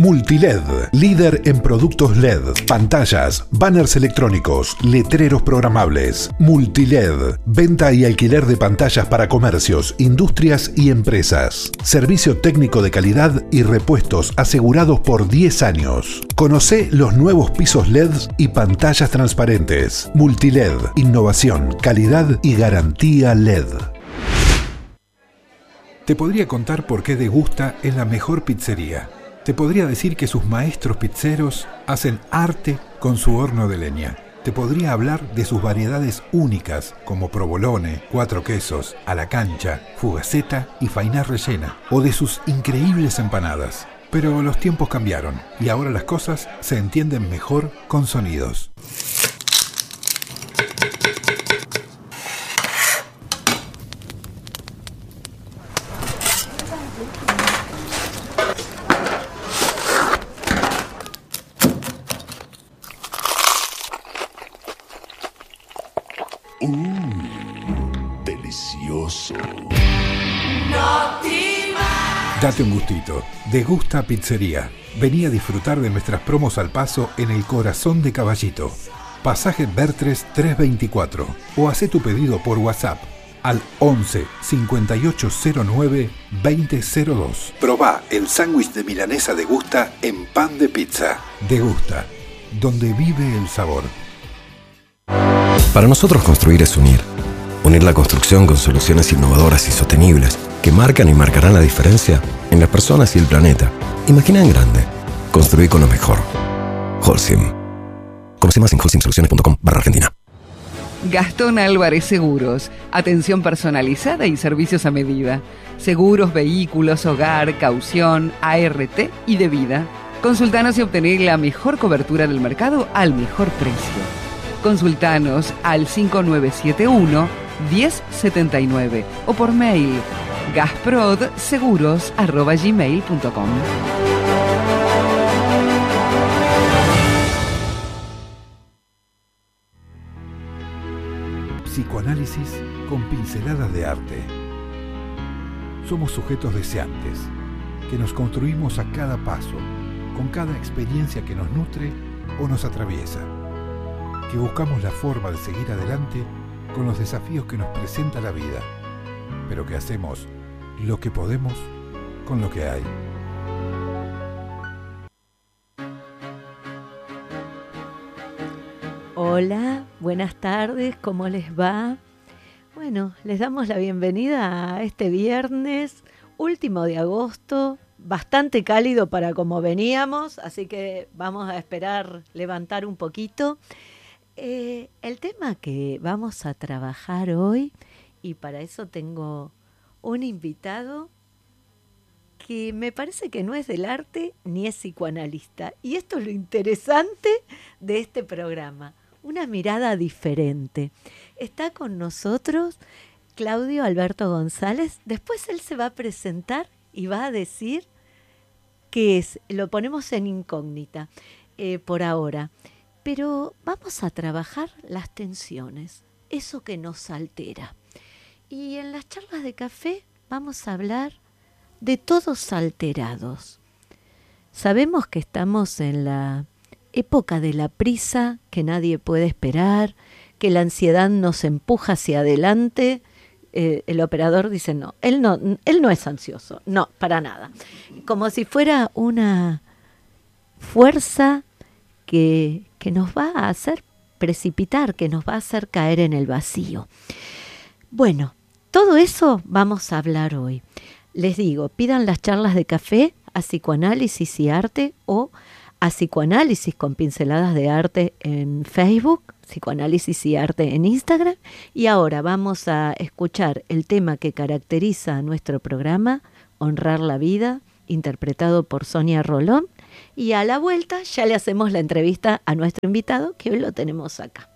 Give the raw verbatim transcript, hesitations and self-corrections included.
Multiled, líder en productos L E D, pantallas, banners electrónicos, letreros programables. Multiled, venta y alquiler de pantallas para comercios, industrias y empresas. Servicio técnico de calidad y repuestos asegurados por diez años. Conocé los nuevos pisos L E D y pantallas transparentes. Multiled, innovación, calidad y garantía L E D. Te podría contar por qué Degusta es la mejor pizzería. Te podría decir que sus maestros pizzeros hacen arte con su horno de leña. Te podría hablar de sus variedades únicas como provolone, cuatro quesos, a la cancha, fugaceta y fainá rellena, o de sus increíbles empanadas. Pero los tiempos cambiaron y ahora las cosas se entienden mejor con sonidos. Uh, delicioso. Date un gustito. Degusta Pizzería. Vení a disfrutar de nuestras promos al paso en el corazón de Caballito. Pasaje Bertres trescientos veinticuatro. O hacé tu pedido por WhatsApp al once cincuenta y ocho cero nueve veinte cero dos. Probá el sándwich de milanesa Degusta en pan de pizza. Degusta, donde vive el sabor. Para nosotros construir es unir. Unir la construcción con soluciones innovadoras y sostenibles que marcan y marcarán la diferencia en las personas y el planeta. Imagina en grande. Construir con lo mejor. Holcim. Conoce más en holcim soluciones punto com barra Argentina. Gastón Álvarez Seguros. Atención personalizada y servicios a medida. Seguros, vehículos, hogar, caución, A R T y de vida. Consultanos y obtener la mejor cobertura del mercado al mejor precio. Consultanos al cinco nueve siete uno, uno cero siete nueve o por mail gasprodseguros arroba gmail punto com. Psicoanálisis con pinceladas de arte. Somos sujetos deseantes, que nos construimos a cada paso, con cada experiencia que nos nutre o nos atraviesa. Que buscamos la forma de seguir adelante con los desafíos que nos presenta la vida, pero que hacemos lo que podemos con lo que hay. Hola, buenas tardes, ¿cómo les va? Bueno, les damos la bienvenida a este viernes, último de agosto, bastante cálido para como veníamos, así que vamos a esperar levantar un poquito. Eh, el tema que vamos a trabajar hoy, y para eso tengo un invitado que me parece que no es del arte ni es psicoanalista. Y esto es lo interesante de este programa, una mirada diferente. Está con nosotros Claudio Alberto González. Después él se va a presentar y va a decir qué es. Lo ponemos en incógnita eh, por ahora. Pero vamos a trabajar las tensiones, eso que nos altera. Y en las charlas de café vamos a hablar de todos alterados. Sabemos que estamos en la época de la prisa, que nadie puede esperar, que la ansiedad nos empuja hacia adelante. Eh, el operador dice no, él no, él no es ansioso, no, para nada. Como si fuera una fuerza que, que nos va a hacer precipitar, que nos va a hacer caer en el vacío. Bueno, todo eso vamos a hablar hoy. Les digo, pidan las charlas de café a Psicoanálisis y Arte o a Psicoanálisis con pinceladas de arte en Facebook, Psicoanálisis y Arte en Instagram. Y ahora vamos a escuchar el tema que caracteriza a nuestro programa, Honrar la Vida, interpretado por Sonia Rolón. Y a la vuelta ya le hacemos la entrevista a nuestro invitado, que hoy lo tenemos acá.